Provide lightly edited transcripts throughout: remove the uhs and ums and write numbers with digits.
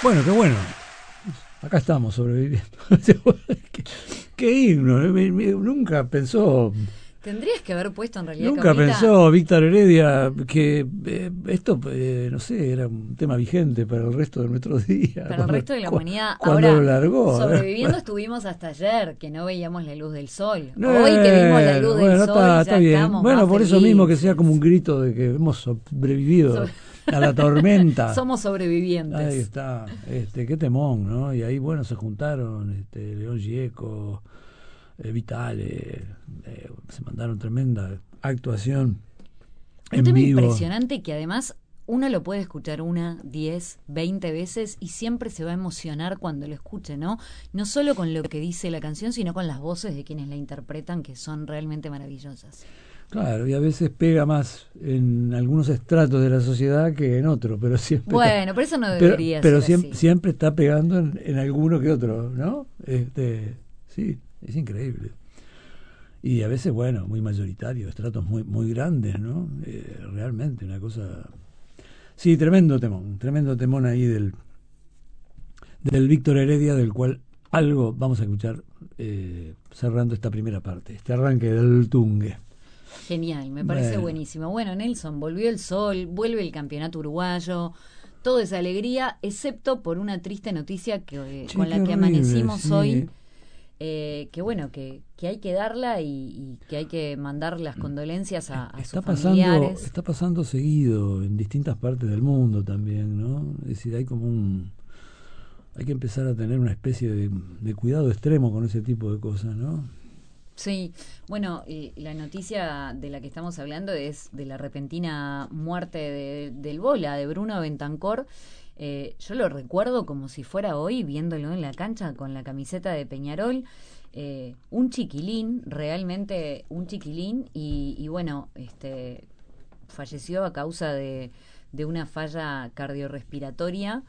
Bueno, qué bueno. Acá estamos sobreviviendo. qué himno. Nunca pensó. Tendrías que haber puesto en realidad, Nunca Cabrita, pensó Víctor Heredia que esto, no sé, era un tema vigente para el resto de nuestros días. para el resto de la humanidad. Cuando Ahora, lo largó. sobreviviendo estuvimos hasta ayer, que no veíamos la luz del sol. No, Hoy que vimos la luz del sol, está ya bien. estamos Bueno, más por eso mismo que felices. sea como un grito de que hemos sobrevivido a la tormenta. Somos sobrevivientes. Ahí está, qué temón, ¿no? Y ahí, bueno, se juntaron León Gieco, Vitale, se mandaron tremenda actuación Un en tema vivo. impresionante que además uno lo puede escuchar 1, 10, 20 veces y siempre se va a emocionar cuando lo escuche, ¿no? No solo con lo que dice la canción, sino con las voces de quienes la interpretan, que son realmente maravillosas. Claro, y a veces pega más en algunos estratos de la sociedad que en otros, pero siempre Bueno, pero eso no pero, debería pero ser así. siempre está pegando en alguno que otro, ¿no? Sí, es increíble. Y a veces, bueno, muy mayoritario, estratos muy grandes, ¿no? Realmente, una cosa... Sí, tremendo temón ahí del Víctor Heredia, del cual algo vamos a escuchar cerrando esta primera parte, este arranque del Tungue. Genial, me parece buenísimo. Bueno, Nelson, volvió el sol, vuelve el campeonato uruguayo, toda esa alegría, excepto por una triste noticia con la que amanecimos hoy. Que bueno, que hay que darla y que hay que mandar las condolencias a sus familiares. Está pasando seguido en distintas partes del mundo también, ¿no? Es decir, hay que empezar a tener una especie de cuidado extremo con ese tipo de cosas, ¿no? Sí, bueno, la noticia de la que estamos hablando es de la repentina muerte del Bola, de Bruno Bentancor. Yo lo recuerdo como si fuera hoy, viéndolo en la cancha con la camiseta de Peñarol. Un chiquilín, realmente un chiquilín, y bueno, falleció a causa de una falla cardiorrespiratoria.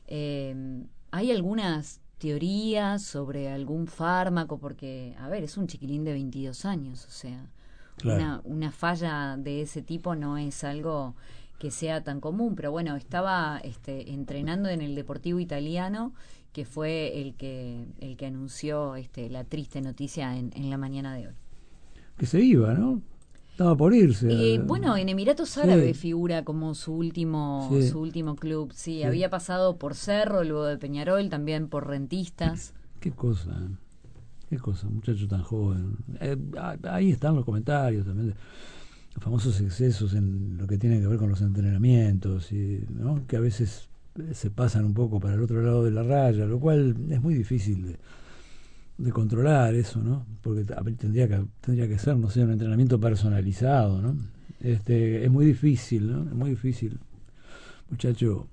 Hay algunas teorías sobre algún fármaco, porque, a ver, es un chiquilín de 22 años, o sea, claro. una falla de ese tipo no es algo que sea tan común, pero bueno, estaba entrenando en el Deportivo Italiano, que fue el que anunció la triste noticia en la mañana de hoy. Que se iba, ¿no? Estaba por irse. Bueno, en Emiratos Árabes sí. Figura como su último club. Sí, había pasado por Cerro, luego de Peñarol, también por Rentistas. Qué cosa, muchacho tan joven. Ahí están los comentarios también, los famosos excesos en lo que tiene que ver con los entrenamientos, ¿no? Que a veces se pasan un poco para el otro lado de la raya, lo cual es muy difícil de controlar eso, ¿no? Porque tendría que ser, no sé, un entrenamiento personalizado, ¿no? Es muy difícil, ¿no? Es muy difícil. Muchacho,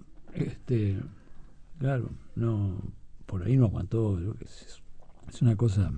claro, no, por ahí no aguantó, es una cosa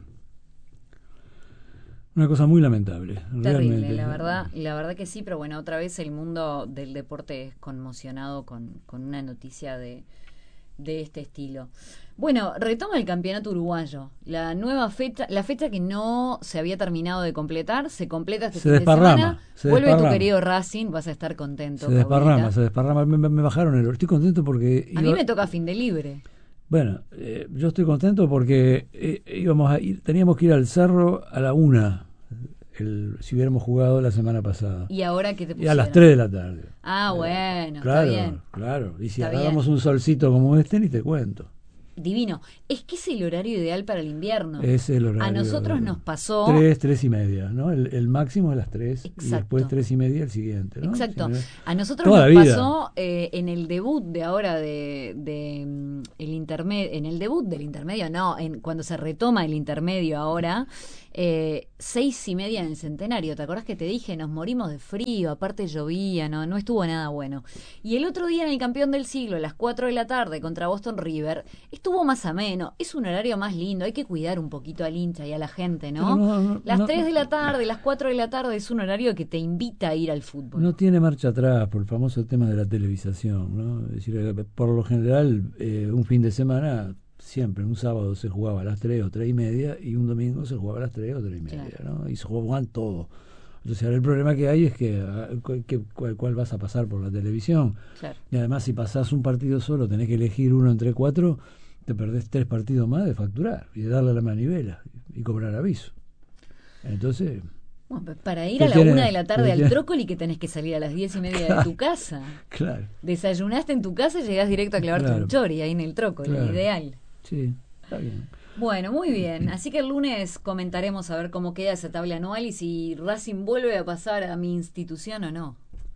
muy lamentable. Terrible, realmente. la verdad que sí, pero bueno, otra vez el mundo del deporte es conmocionado con una noticia de este estilo. Bueno, retoma el campeonato uruguayo. La nueva fecha, la fecha que no se había terminado de completar, se completa este fin de semana. Vuelve tu querido Racing, vas a estar contento. Se desparrama. Me bajaron estoy contento porque... A mí me toca fin de libre. Bueno, yo estoy contento porque teníamos que ir al Cerro a la 1, si hubiéramos jugado la semana pasada. ¿Y ahora qué te pusieron? Y a las 3 de la tarde. Bueno, claro, está bien. Claro, y si está agarramos bien. un solcito como ni te cuento. Divino. Es que es el horario ideal para el invierno. Es el horario. A nosotros nos pasó... 3 y media, ¿no? El máximo es las 3. Exacto. Y después 3 y media el siguiente, ¿no? Exacto. A nosotros Toda nos la vida. pasó en el debut de ahora el intermedio, en el debut del intermedio, no, cuando se retoma el intermedio ahora, 6 y media en el Centenario. ¿Te acordás que te dije? Nos morimos de frío, aparte llovía, no estuvo nada bueno. Y el otro día en el Campeón del Siglo, a las 4 de la tarde contra Boston River, estuvo más ameno, es un horario más lindo, hay que cuidar un poquito al hincha y a la gente, ¿no? Las 3 de la tarde, las 4 de la tarde es un horario que te invita a ir al fútbol. No tiene marcha atrás por el famoso tema de la televisación, ¿no? Es decir, por lo general, un fin de semana, siempre, un sábado se jugaba a las 3 o 3 y media, y un domingo se jugaba a las 3 o 3 y media, claro. ¿No? Y se jugaban todo Entonces ahora el problema que hay es cuál vas a pasar por la televisión. Claro. Y además si pasás un partido solo, tenés que elegir uno entre 4, te perdés 3 partidos más de facturar y de darle a la manivela y cobrar aviso. Entonces... Bueno, para ir a la 1 de la tarde al Trócoli, que tenés que salir a las 10:30 de tu casa. Claro. Desayunaste en tu casa y llegás directo a clavarte un chori ahí en el Trócoli, ideal. Sí, está bien. Bueno, muy bien. Así que el lunes comentaremos a ver cómo queda esa tabla anual y si Racing vuelve a pasar a mi institución o no.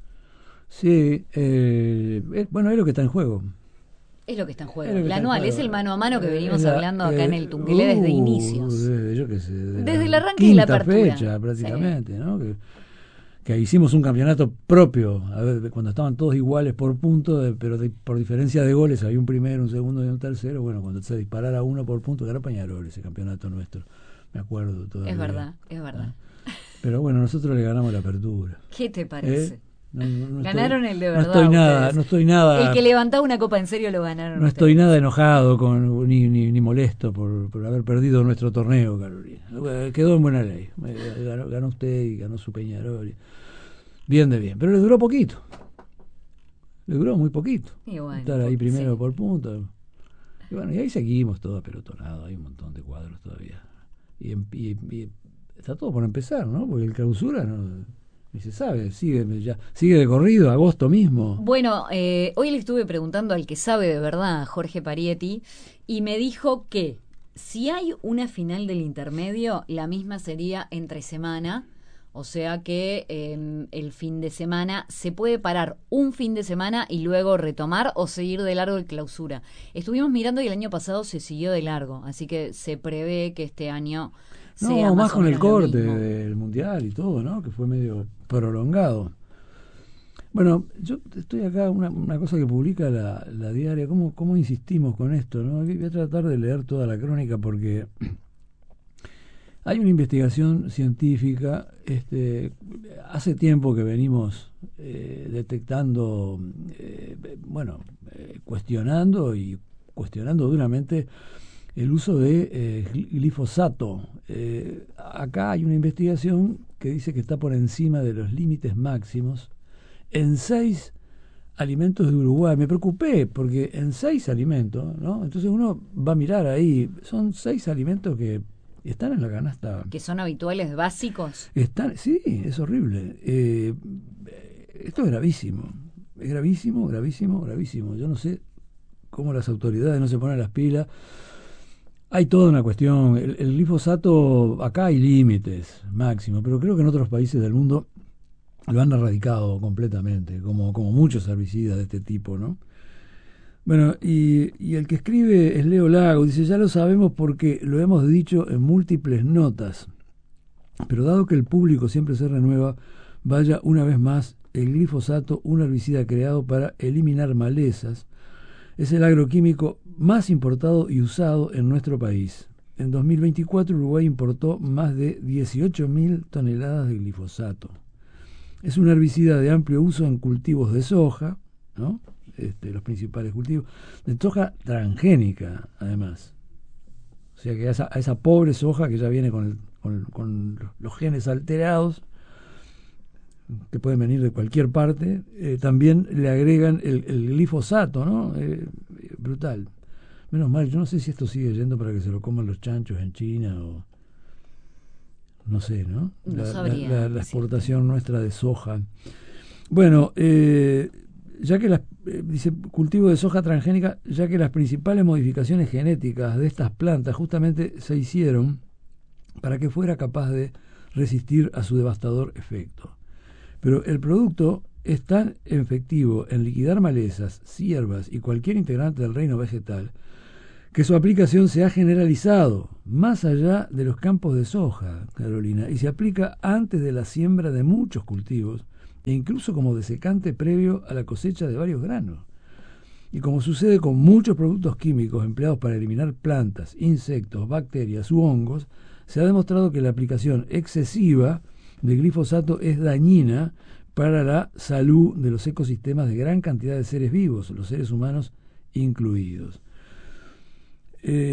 Sí, bueno, es lo que está en juego. Es lo que está en juego. La anual es el mano a mano que venimos hablando acá en el Tungelé desde inicios. Yo qué sé, desde el arranque de la apertura. Fecha, prácticamente, sí. ¿No? Que hicimos un campeonato propio, a ver, cuando estaban todos iguales por punto, pero por diferencia de goles había un primero, un segundo y un tercero. Bueno, cuando se disparara uno por punto, era Peñarol ese campeonato nuestro. Me acuerdo todavía. Es verdad, es verdad. Pero bueno, nosotros le ganamos la apertura. ¿Qué te parece? No ganaron estoy, el de verdad. No estoy nada. El que levantaba una copa en serio lo ganaron. No estoy nada enojado ni molesto por haber perdido nuestro torneo, Carolina. Quedó en buena ley. Ganó usted y ganó su Peñarol. Bien de bien. Pero le duró poquito. Le duró muy poquito. Y bueno, estar ahí primero por punto. Y bueno, y ahí seguimos todos apelotonados. Hay un montón de cuadros todavía. Y está todo por empezar, ¿no? Porque el clausura ni se sabe, sigue de corrido, agosto mismo. Bueno, hoy le estuve preguntando al que sabe de verdad, Jorge Parietti, y me dijo que si hay una final del intermedio, la misma sería entre semana, o sea que el fin de semana se puede parar un fin de semana y luego retomar o seguir de largo el clausura. Estuvimos mirando y el año pasado se siguió de largo, así que se prevé que este año sea más con el corte mismo. Del mundial y todo, ¿no? Que fue medio prolongado. Bueno, yo estoy acá, una cosa que publica la diaria, ¿cómo insistimos con esto, ¿no? Voy a tratar de leer toda la crónica porque hay una investigación científica, hace tiempo que venimos detectando, cuestionando duramente el uso de glifosato. Acá hay una investigación que dice que está por encima de los límites máximos en 6 alimentos de Uruguay. Me preocupé porque en 6 alimentos, ¿no? Entonces uno va a mirar ahí, son 6 alimentos que están en la canasta. ¿Que son habituales, básicos? Sí, es horrible. Esto es gravísimo. Es gravísimo, gravísimo, gravísimo. Yo no sé cómo las autoridades no se ponen las pilas. Hay toda una cuestión. El glifosato, acá hay límites máximos, pero creo que en otros países del mundo lo han erradicado completamente, como muchos herbicidas de este tipo, ¿no? Bueno, y el que escribe es Leo Lago, dice, ya lo sabemos porque lo hemos dicho en múltiples notas, pero dado que el público siempre se renueva, vaya una vez más, el glifosato, un herbicida creado para eliminar malezas, es el agroquímico más importado y usado en nuestro país. En 2024 Uruguay importó más de 18.000 toneladas de glifosato. Es un herbicida de amplio uso en cultivos de soja, ¿no? Los principales cultivos, de soja transgénica, además. O sea que a esa pobre soja que ya viene con los genes alterados, que pueden venir de cualquier parte, también le agregan el glifosato, ¿no? Brutal. Menos mal, yo no sé si esto sigue yendo para que se lo coman los chanchos en China o... No sé, ¿no? No sabría. La exportación nuestra de soja. Bueno, ya que dice cultivo de soja transgénica, ya que las principales modificaciones genéticas de estas plantas justamente se hicieron para que fuera capaz de resistir a su devastador efecto. Pero el producto es tan efectivo en liquidar malezas, hierbas y cualquier integrante del reino vegetal que su aplicación se ha generalizado más allá de los campos de soja, Carolina, y se aplica antes de la siembra de muchos cultivos e incluso como desecante previo a la cosecha de varios granos. Y como sucede con muchos productos químicos empleados para eliminar plantas, insectos, bacterias u hongos, se ha demostrado que la aplicación excesiva de glifosato es dañina para la salud de los ecosistemas de gran cantidad de seres vivos, los seres humanos incluidos.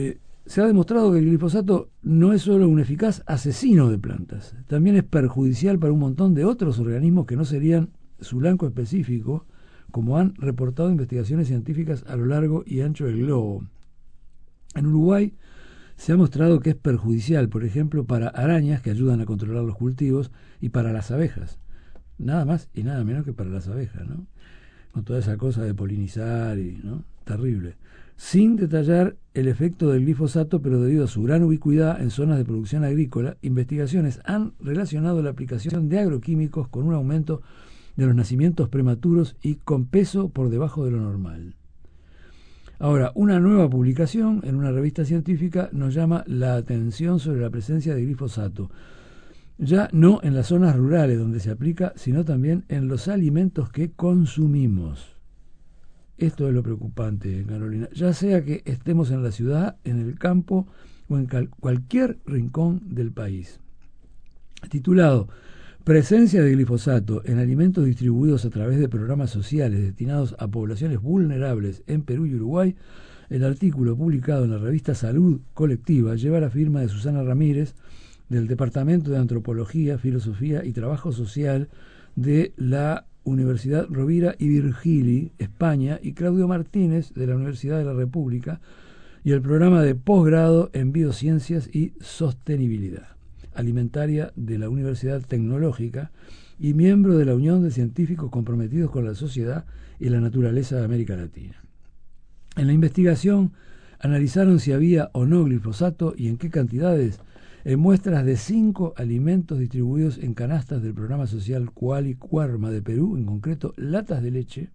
se ha demostrado que el glifosato no es solo un eficaz asesino de plantas, también es perjudicial para un montón de otros organismos que no serían su blanco específico, como han reportado investigaciones científicas a lo largo y ancho del globo. En Uruguay se ha mostrado que es perjudicial, por ejemplo, para arañas que ayudan a controlar los cultivos y para las abejas. Nada más y nada menos que para las abejas, ¿no? Con toda esa cosa de polinizar y, ¿no? Terrible. Sin detallar el efecto del glifosato, pero debido a su gran ubicuidad en zonas de producción agrícola, investigaciones han relacionado la aplicación de agroquímicos con un aumento de los nacimientos prematuros y con peso por debajo de lo normal. Ahora, una nueva publicación en una revista científica nos llama la atención sobre la presencia de glifosato, ya no en las zonas rurales donde se aplica, sino también en los alimentos que consumimos. Esto es lo preocupante, Carolina. Ya sea que estemos en la ciudad, en el campo o en cualquier rincón del país. Titulado Presencia de glifosato en alimentos distribuidos a través de programas sociales destinados a poblaciones vulnerables en Perú y Uruguay, el artículo publicado en la revista Salud Colectiva lleva la firma de Susana Ramírez, del Departamento de Antropología, Filosofía y Trabajo Social de la Universidad Rovira y Virgili, España, y Claudio Martínez, de la Universidad de la República, y el programa de posgrado en Biociencias y Sostenibilidad Alimentaria de la Universidad Tecnológica y miembro de la Unión de Científicos Comprometidos con la Sociedad y la Naturaleza de América Latina. En la investigación analizaron si había o no glifosato y en qué cantidades en muestras de 5 alimentos distribuidos en canastas del programa social Cuali Cuarma de Perú, en concreto latas de leche,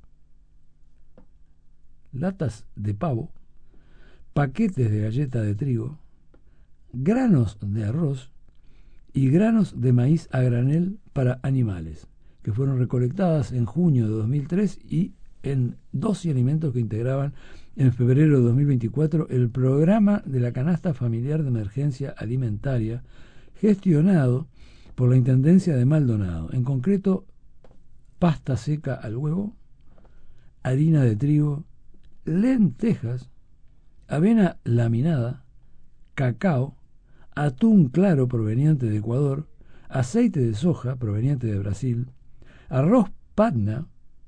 latas de pavo, paquetes de galleta de trigo, granos de arroz y granos de maíz a granel para animales, que fueron recolectadas en junio de 2003 y en 12 alimentos que integraban en febrero de 2024 el programa de la Canasta Familiar de Emergencia Alimentaria gestionado por la Intendencia de Maldonado, en concreto pasta seca al huevo, harina de trigo, lentejas, avena laminada, cacao, atún claro proveniente de Ecuador, aceite de soja proveniente de Brasil, arroz patna,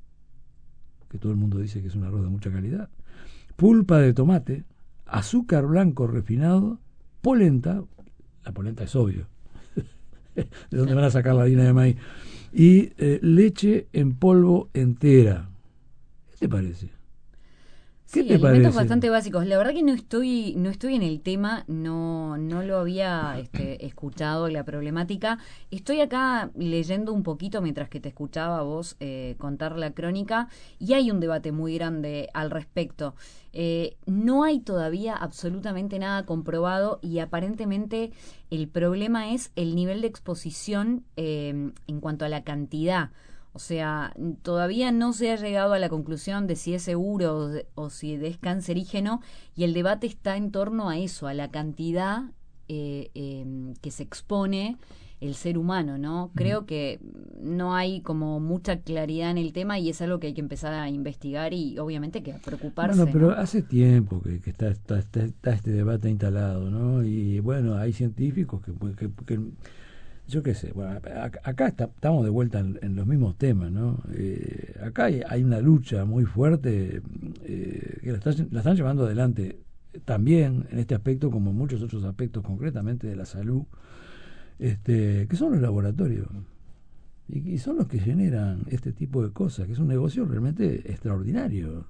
que todo el mundo dice que es un arroz de mucha calidad, pulpa de tomate, azúcar blanco refinado, polenta, la polenta es obvio, ¿de dónde van a sacar la harina de maíz? Y leche en polvo entera. ¿Qué te parece? Sí, alimentos bastante básicos. La verdad que no estoy en el tema, no lo había escuchado la problemática. Estoy acá leyendo un poquito mientras que te escuchaba a vos contar la crónica y hay un debate muy grande al respecto. No hay todavía absolutamente nada comprobado y aparentemente el problema es el nivel de exposición en cuanto a la cantidad. O sea, todavía no se ha llegado a la conclusión de si es seguro o si es cancerígeno y el debate está en torno a eso, a la cantidad que se expone el ser humano, ¿no? Creo que no hay como mucha claridad en el tema y es algo que hay que empezar a investigar y obviamente que a preocuparse. Bueno, pero ¿no? hace tiempo que está este debate instalado, ¿no? Y bueno, hay científicos que yo qué sé, bueno, acá estamos de vuelta en los mismos temas, ¿no? Acá hay una lucha muy fuerte que la están llevando adelante también en este aspecto como en muchos otros aspectos, concretamente de la salud, que son los laboratorios y son los que generan este tipo de cosas, que es un negocio realmente extraordinario.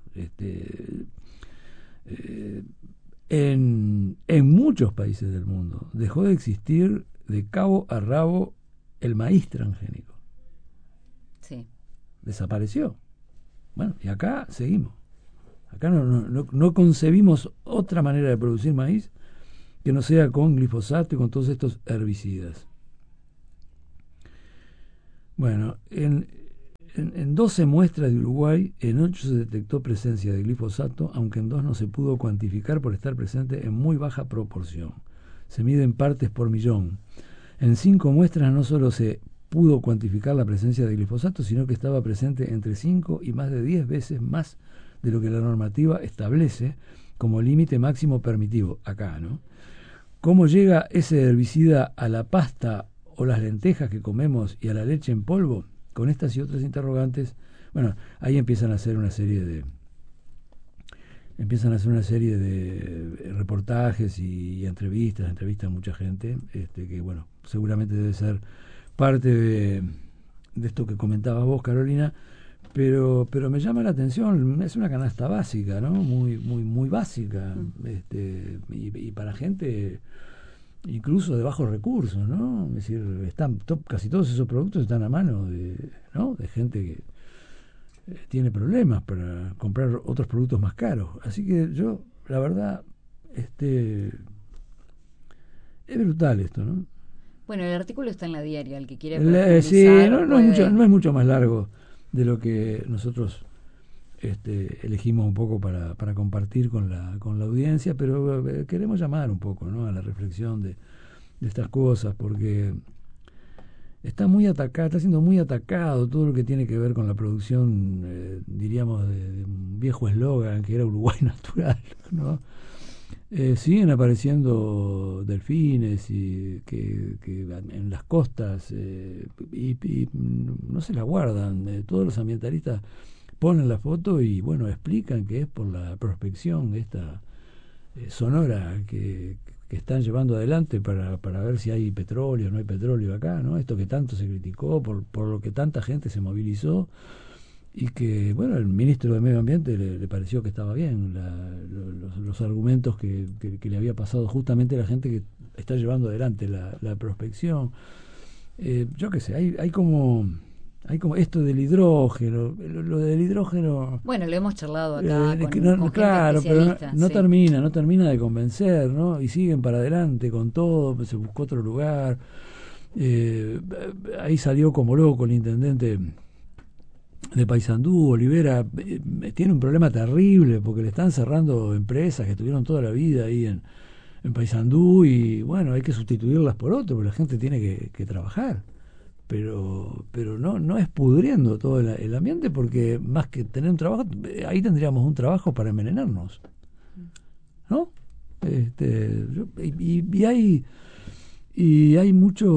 En muchos países del mundo dejó de existir de cabo a rabo el maíz transgénico. Sí. Desapareció. Bueno, y acá seguimos. Acá no concebimos otra manera de producir maíz que no sea con glifosato y con todos estos herbicidas. Bueno, en 12 muestras de Uruguay, en 8 se detectó presencia de glifosato, aunque en 2 no se pudo cuantificar por estar presente en muy baja proporción. Se mide en partes por millón. En 5 muestras no solo se pudo cuantificar la presencia de glifosato, sino que estaba presente entre 5 y más de 10 veces más de lo que la normativa establece, como límite máximo permitido, acá, ¿no? ¿Cómo llega ese herbicida a la pasta o las lentejas que comemos y a la leche en polvo? Con estas y otras interrogantes, bueno, ahí empiezan a hacer una serie de reportajes y entrevistas a mucha gente, que bueno, seguramente debe ser parte de esto que comentabas vos, Carolina, pero me llama la atención, es una canasta básica, ¿no? Muy básica, y para gente incluso de bajos recursos, ¿no? Es decir, casi todos esos productos están a mano ¿no? De gente que tiene problemas para comprar otros productos más caros. Así que yo, la verdad, es brutal esto, ¿no? Bueno, el artículo está en la diaria, el que quiere profundizar sí, no es mucho más largo de lo que nosotros elegimos un poco para compartir con la audiencia, pero queremos llamar un poco, ¿no?, a la reflexión de estas cosas, porque está siendo muy atacado todo lo que tiene que ver con la producción, diríamos, de un viejo eslogan que era Uruguay natural, ¿no? Siguen apareciendo delfines y que en las costas, y no se la guardan. Todos los ambientalistas ponen la foto y bueno, explican que es por la prospección esta sonora que están llevando adelante para ver si hay petróleo o no hay petróleo acá, ¿no? Esto que tanto se criticó, por lo que tanta gente se movilizó, y que, bueno, el ministro de Medio Ambiente le pareció que estaba bien los argumentos que le había pasado justamente a la gente que está llevando adelante la prospección. Yo qué sé, hay como esto del hidrógeno, lo del hidrógeno. Bueno, lo hemos charlado acá con claro, gente especialista, pero no termina de convencer, ¿no? Y siguen para adelante con todo, se buscó otro lugar. Ahí salió como loco el intendente de Paysandú, Olivera. Tiene un problema terrible porque le están cerrando empresas que estuvieron toda la vida ahí en Paysandú, y bueno, hay que sustituirlas por otro, porque la gente tiene que trabajar. Pero no es pudriendo todo el ambiente, porque más que tener un trabajo, ahí tendríamos un trabajo para envenenarnos, ¿no? Hay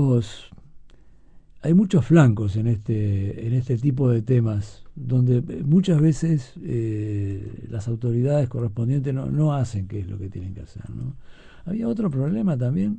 muchos flancos en este tipo de temas, donde muchas veces las autoridades correspondientes no hacen qué es lo que tienen que hacer, ¿no? Había otro problema también,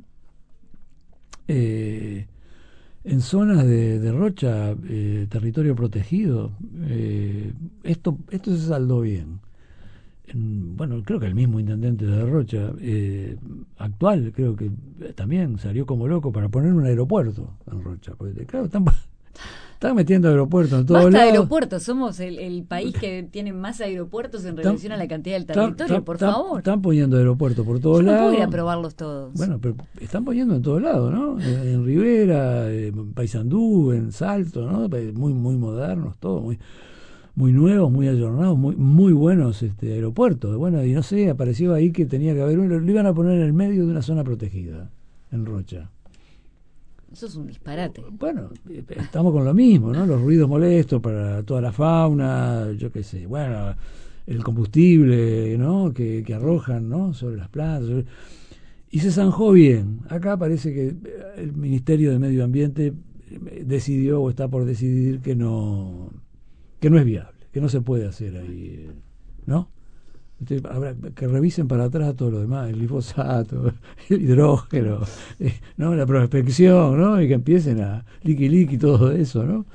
en zonas de Rocha, territorio protegido. Esto se saldó bien. Bueno, creo que el mismo intendente de Rocha, actual, creo que también salió como loco para poner un aeropuerto en Rocha. Porque, claro, están metiendo aeropuertos en todos lados. Basta de aeropuertos, somos el país que tiene más aeropuertos en relación a la cantidad del territorio, por favor. Están poniendo aeropuertos por todos lados. No puedo ir a probarlos todos. Bueno, pero están poniendo en todos lados, ¿no? En Rivera, en Paysandú, en Salto, ¿no? Muy modernos, todo muy nuevos, muy ayornados, muy buenos aeropuertos. Bueno, y no sé, apareció ahí que tenía que haber uno, lo iban a poner en el medio de una zona protegida, en Rocha. Eso es un disparate. Bueno, estamos con lo mismo, ¿no? Los ruidos molestos para toda la fauna, yo qué sé, bueno, el combustible, ¿no?, que arrojan, ¿no?, sobre las plantas. Y se zanjó bien. Acá parece que el Ministerio de Medio Ambiente decidió o está por decidir que no es viable, que no se puede hacer ahí, ¿no? Habrá que revisen para atrás todo lo demás, el glifosato, el hidrógeno, ¿no?, la prospección, ¿no?, y que empiecen a liqui todo eso, ¿no?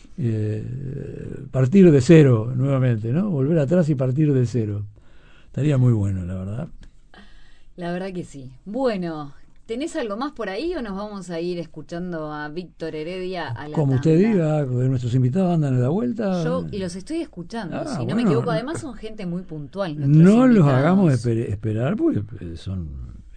Partir de cero nuevamente, ¿no? Volver atrás y partir de cero. Estaría muy bueno, la verdad. La verdad que sí. Bueno, ¿tenés algo más por ahí o nos vamos a ir escuchando a Víctor Heredia a la Como tanda? usted diga, nuestros invitados andan en la vuelta. Y los estoy escuchando, si no bueno, me equivoco. Además son gente muy puntual. No invitados. los hagamos esperar, porque son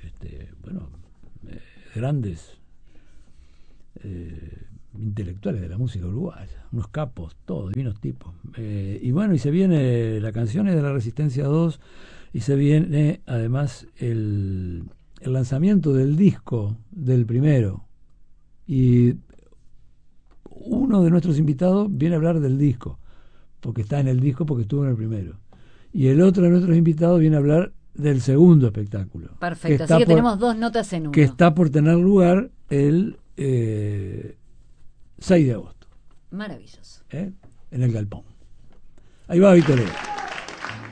grandes intelectuales de la música uruguaya, unos capos, todos divinos tipos. Y bueno, y se viene la canción de la Resistencia 2, y se viene además el lanzamiento del disco del primero, y uno de nuestros invitados viene a hablar del disco porque está en el disco, porque estuvo en el primero, y el otro de nuestros invitados viene a hablar del segundo espectáculo. Perfecto, así que tenemos 2 notas en uno. Que está por tener lugar el 6 de agosto. Maravilloso. En el Galpón. Ahí va Victoria.